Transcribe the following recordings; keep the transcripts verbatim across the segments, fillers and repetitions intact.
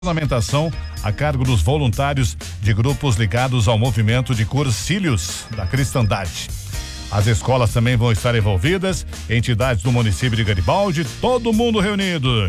Ornamentação a cargo dos voluntários de grupos ligados ao movimento de cursilhos da cristandade. As escolas também vão estar envolvidas, entidades do município de Garibaldi, todo mundo reunido.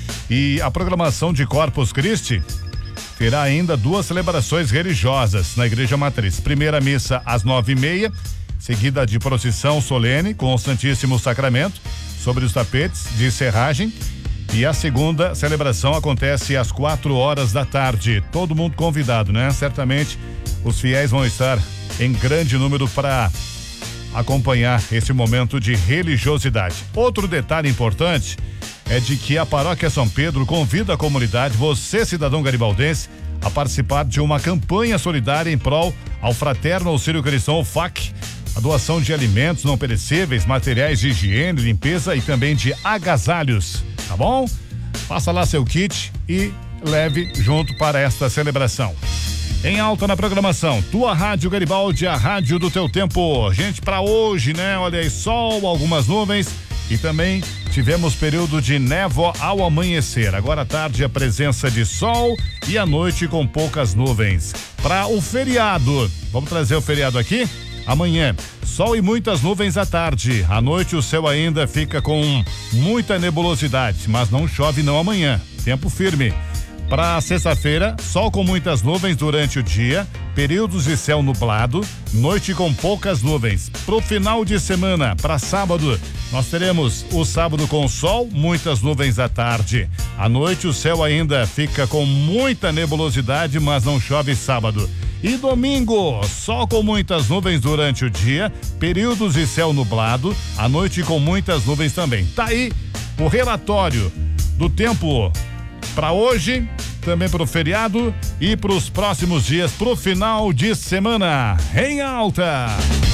E a programação de Corpus Christi terá ainda duas celebrações religiosas na Igreja Matriz. Primeira missa às nove e meia, seguida de procissão solene com o Santíssimo Sacramento sobre os tapetes de serragem. E a segunda celebração acontece às quatro horas da tarde. Todo mundo convidado, né? Certamente os fiéis vão estar em grande número para acompanhar esse momento de religiosidade. Outro detalhe importante é de que a Paróquia São Pedro convida a comunidade, você cidadão garibaldense, a participar de uma campanha solidária em prol ao Fraterno Auxílio Cristão, o F A C, a doação de alimentos não perecíveis, materiais de higiene, limpeza e também de agasalhos. Tá bom? Faça lá seu kit e leve junto para esta celebração. Em alta na programação, tua Rádio Garibaldi, a rádio do teu tempo. Gente, para hoje, né? Olha aí, sol, algumas nuvens e também tivemos período de névoa ao amanhecer. Agora à tarde a presença de sol e à noite com poucas nuvens. Para o feriado, vamos trazer o feriado aqui? Amanhã, sol e muitas nuvens à tarde. À noite o céu ainda fica com muita nebulosidade, mas não chove não amanhã. Tempo firme. Para sexta-feira, sol com muitas nuvens durante o dia, períodos de céu nublado, noite com poucas nuvens. Pro final de semana, para sábado, nós teremos o sábado com sol, muitas nuvens à tarde. À noite o céu ainda fica com muita nebulosidade, mas não chove sábado. E domingo, sol com muitas nuvens durante o dia, períodos de céu nublado, à noite com muitas nuvens também. Tá aí o relatório do tempo para hoje, também para o feriado e para os próximos dias, para o final de semana. Em alta.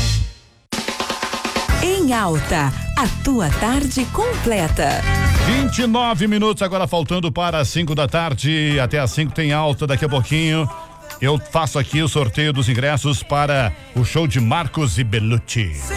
Em alta, a tua tarde completa. vinte e nove minutos agora faltando para as cinco da tarde. Até as cinco tem alta daqui a pouquinho. Eu faço aqui o sorteio dos ingressos para o show de Marcos e Bellucci.